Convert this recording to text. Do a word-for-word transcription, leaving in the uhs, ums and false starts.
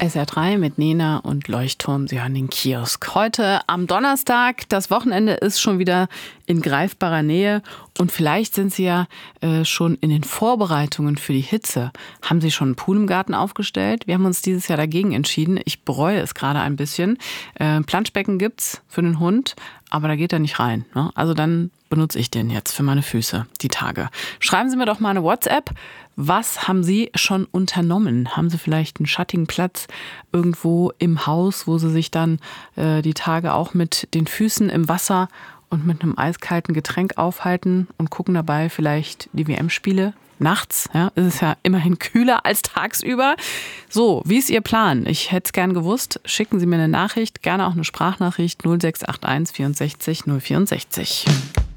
S R drei mit Nena und Leuchtturm. Sie hören den Kiosk. Heute am Donnerstag. Das Wochenende ist schon wieder in greifbarer Nähe. Und vielleicht sind Sie ja äh, schon in den Vorbereitungen für die Hitze. Haben Sie schon einen Pool im Garten aufgestellt? Wir haben uns dieses Jahr dagegen entschieden. Ich bereue es gerade ein bisschen. Äh, Planschbecken gibt's für den Hund, aber da geht er nicht rein. Ne? Also dann benutze ich den jetzt für meine Füße, die Tage. Schreiben Sie mir doch mal eine WhatsApp. Was haben Sie schon unternommen? Haben Sie vielleicht einen schattigen Platz irgendwo im Haus, wo Sie sich dann äh, die Tage auch mit den Füßen im Wasser und mit einem eiskalten Getränk aufhalten und gucken dabei vielleicht die W M-Spiele? Nachts, ja, ist es ja immerhin kühler als tagsüber. So, wie ist Ihr Plan? Ich hätte es gern gewusst. Schicken Sie mir eine Nachricht, gerne auch eine Sprachnachricht null sechs acht eins vierundsechzig null vierundsechzig.